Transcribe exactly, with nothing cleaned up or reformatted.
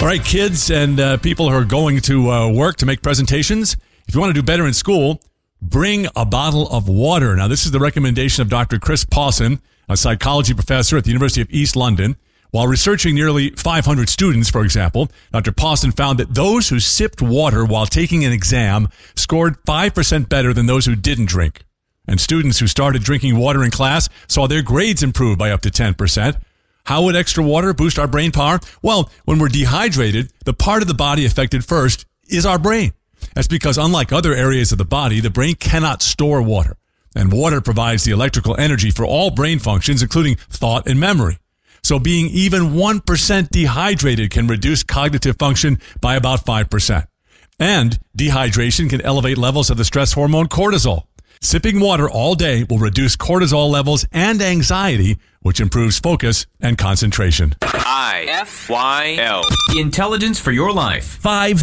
All right, kids and uh, people who are going to uh, work to make presentations, if you want to do better in school, bring a bottle of water. Now, this is the recommendation of Doctor Chris Pawson, a psychology professor at the University of East London. While researching nearly five hundred students, for example, Doctor Pawson found that those who sipped water while taking an exam scored five percent better than those who didn't drink. And students who started drinking water in class saw their grades improve by up to ten percent. How would extra water boost our brain power? Well, when we're dehydrated, the part of the body affected first is our brain. That's because unlike other areas of the body, the brain cannot store water. And water provides the electrical energy for all brain functions, including thought and memory. So being even one percent dehydrated can reduce cognitive function by about five percent. And dehydration can elevate levels of the stress hormone cortisol. Sipping water all day will reduce cortisol levels and anxiety, which improves focus and concentration. I F Y L. Intelligence for your life. Five